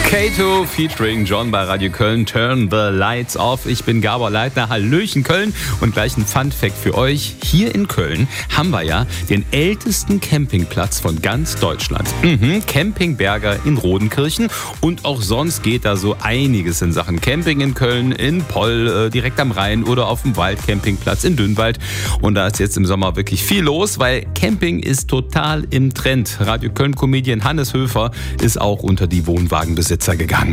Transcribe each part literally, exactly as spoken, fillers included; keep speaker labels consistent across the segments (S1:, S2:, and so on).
S1: Kato featuring John bei Radio Köln, Turn the Lights Off. Ich bin Gabor Leitner, Hallöchen Köln und gleich ein Fun-Fact für euch. Hier in Köln haben wir ja den ältesten Campingplatz von ganz Deutschland. Mhm, Camping Berger in Rodenkirchen und auch sonst geht da so einiges in Sachen Camping in Köln, in Poll, äh, direkt am Rhein oder auf dem Waldcampingplatz in Dünnwald. Und da ist jetzt im Sommer wirklich viel los, weil Camping ist total im Trend. Radio Köln-Comedian Hannes Höfer ist auch unter die Wohnwagenbesitzer gegangen.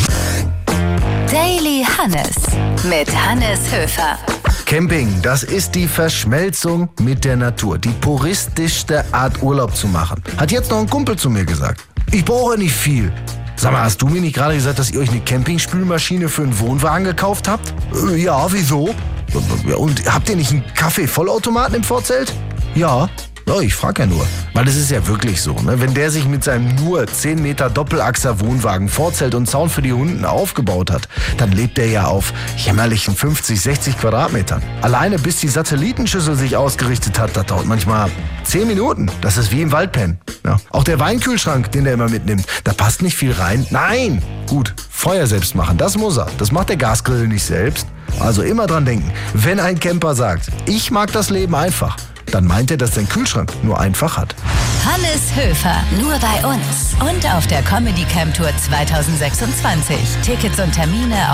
S2: Daily Hannes mit Hannes Höfer.
S3: Camping, das ist die Verschmelzung mit der Natur. Die puristischste Art Urlaub zu machen. Hat jetzt noch ein Kumpel zu mir gesagt. Ich brauche nicht viel. Sag mal, hast du mir nicht gerade gesagt, dass ihr euch eine Campingspülmaschine für einen Wohnwagen gekauft habt? Äh, ja, wieso? Und habt ihr nicht einen Kaffee-Vollautomaten im Vorzelt? Ja. Oh, ich frage ja nur, weil es ist ja wirklich so, ne? Wenn der sich mit seinem nur zehn Meter Doppelachser Wohnwagen Vorzelt und Zaun für die Hunden aufgebaut hat, dann lebt er ja auf jämmerlichen fünfzig, sechzig Quadratmetern. Alleine bis die Satellitenschüssel sich ausgerichtet hat, das dauert manchmal zehn Minuten. Das ist wie im Waldpennen. Ja. Auch der Weinkühlschrank, den der immer mitnimmt, da passt nicht viel rein. Nein! Gut, Feuer selbst machen, das muss er. Das macht der Gasgrill nicht selbst. Also immer dran denken, wenn ein Camper sagt, ich mag das Leben einfach, dann meint er, dass sein Kühlschrank nur einfach hat.
S2: Hannes Höfer, nur bei uns und auf der Comedy Camp Tour zwanzig sechsundzwanzig. Tickets und Termine